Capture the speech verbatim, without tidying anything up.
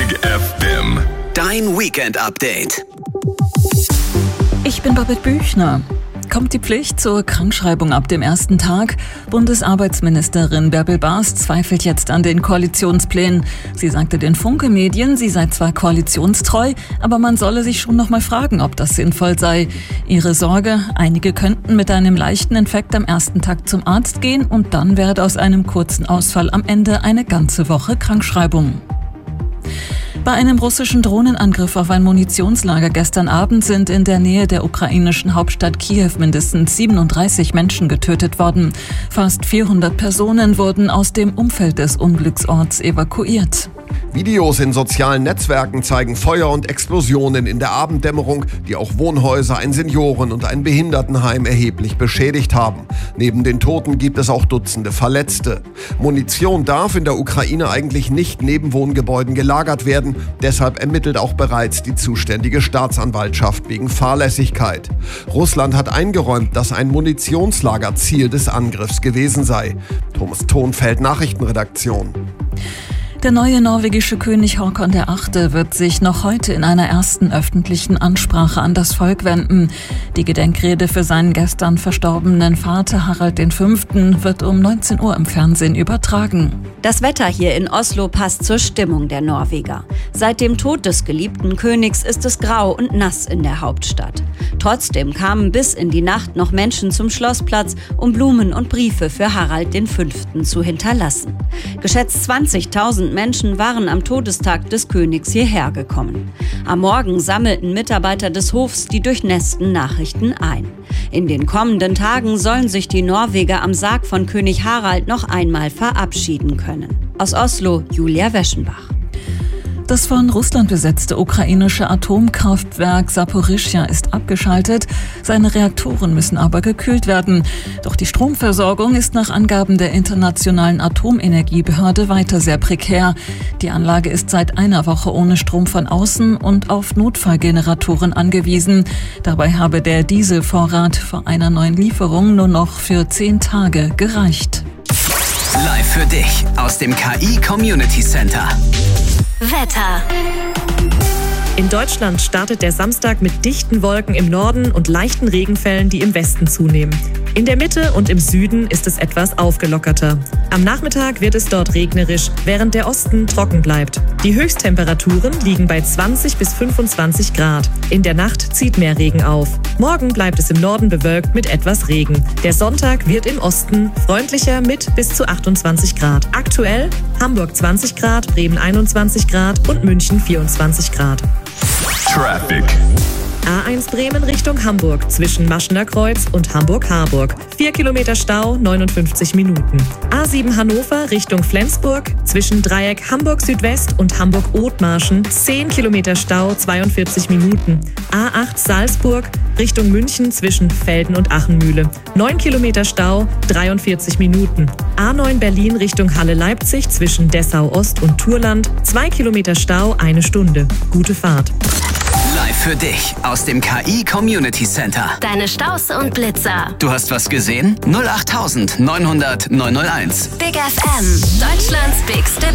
Big F M. Dein Weekend-Update. Ich bin Babette Büchner. Kommt die Pflicht zur Krankschreibung ab dem ersten Tag? Bundesarbeitsministerin Bärbel Baas zweifelt jetzt an den Koalitionsplänen. Sie sagte den Funke-Medien, sie sei zwar koalitionstreu, aber man solle sich schon noch mal fragen, ob das sinnvoll sei. Ihre Sorge, einige könnten mit einem leichten Infekt am ersten Tag zum Arzt gehen und dann werde aus einem kurzen Ausfall am Ende eine ganze Woche Krankschreibung. Bei einem russischen Drohnenangriff auf ein Munitionslager gestern Abend sind in der Nähe der ukrainischen Hauptstadt Kiew mindestens siebenunddreißig Menschen getötet worden. Fast vierhundert Personen wurden aus dem Umfeld des Unglücksorts evakuiert. Videos in sozialen Netzwerken zeigen Feuer und Explosionen in der Abenddämmerung, die auch Wohnhäuser, ein Senioren- und ein Behindertenheim erheblich beschädigt haben. Neben den Toten gibt es auch Dutzende Verletzte. Munition darf in der Ukraine eigentlich nicht neben Wohngebäuden gelagert werden. Deshalb ermittelt auch bereits die zuständige Staatsanwaltschaft wegen Fahrlässigkeit. Russland hat eingeräumt, dass ein Munitionslager Ziel des Angriffs gewesen sei. Thomas Thonfeld, Nachrichtenredaktion. Der neue norwegische König Håkon der Achte wird sich noch heute in einer ersten öffentlichen Ansprache an das Volk wenden. Die Gedenkrede für seinen gestern verstorbenen Vater Harald der Fünfte wird um neunzehn Uhr im Fernsehen übertragen. Das Wetter hier in Oslo passt zur Stimmung der Norweger. Seit dem Tod des geliebten Königs ist es grau und nass in der Hauptstadt. Trotzdem kamen bis in die Nacht noch Menschen zum Schlossplatz, um Blumen und Briefe für Harald der Fünfte zu hinterlassen. Geschätzt zwanzigtausend Menschen waren am Todestag des Königs hierher gekommen. Am Morgen sammelten Mitarbeiter des Hofs die durchnässten Nachrichten ein. In den kommenden Tagen sollen sich die Norweger am Sarg von König Harald noch einmal verabschieden können. Aus Oslo, Julia Weschenbach. Das von Russland besetzte ukrainische Atomkraftwerk Saporischschja ist abgeschaltet. Seine Reaktoren müssen aber gekühlt werden. Doch die Stromversorgung ist nach Angaben der Internationalen Atomenergiebehörde weiter sehr prekär. Die Anlage ist seit einer Woche ohne Strom von außen und auf Notfallgeneratoren angewiesen. Dabei habe der Dieselvorrat vor einer neuen Lieferung nur noch für zehn Tage gereicht. Live für dich aus dem K I Community Center. Wetter. In Deutschland startet der Samstag mit dichten Wolken im Norden und leichten Regenfällen, die im Westen zunehmen. In der Mitte und im Süden ist es etwas aufgelockerter. Am Nachmittag wird es dort regnerisch, während der Osten trocken bleibt. Die Höchsttemperaturen liegen bei zwanzig bis fünfundzwanzig Grad. In der Nacht zieht mehr Regen auf. Morgen bleibt es im Norden bewölkt mit etwas Regen. Der Sonntag wird im Osten freundlicher mit bis zu achtundzwanzig Grad. Aktuell Hamburg zwanzig Grad, Bremen einundzwanzig Grad und München vierundzwanzig Grad. Traffic. A eins Bremen Richtung Hamburg zwischen Maschener Kreuz und Hamburg-Harburg. vier Kilometer Stau, neunundfünfzig Minuten. A sieben Hannover Richtung Flensburg zwischen Dreieck Hamburg Südwest und Hamburg-Othmarschen. zehn Kilometer Stau, zweiundvierzig Minuten. A acht Salzburg Richtung München zwischen Velden und Achenmühle. neun Kilometer Stau, dreiundvierzig Minuten. A neun Berlin Richtung Halle-Leipzig zwischen Dessau-Ost und Turland. zwei Kilometer Stau, eine Stunde. Gute Fahrt. Live für dich aus dem K I Community Center. Deine Staus und Blitzer. Du hast was gesehen? null acht neunhundert neunhundert neunhunderteins. Big F M. Deutschlands bigste